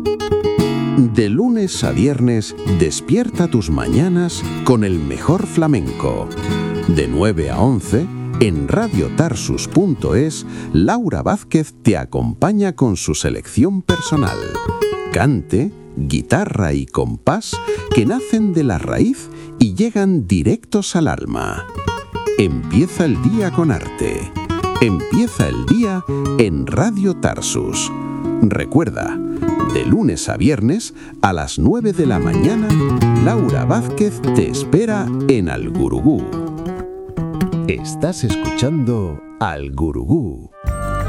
De lunes a viernes, despierta tus mañanas con el mejor flamenco. De 9 a 11, en radiotarsus.es, Laura Vázquez te acompaña con su selección personal. Cante, guitarra y compás que nacen de la raíz y llegan directos al alma. Empieza el día con arte. Empieza el día en Radio Tarsus. Recuerda, de lunes a viernes a las 9 de la mañana, Laura Vázquez te espera en Al Gurugú. Estás escuchando Al Gurugú.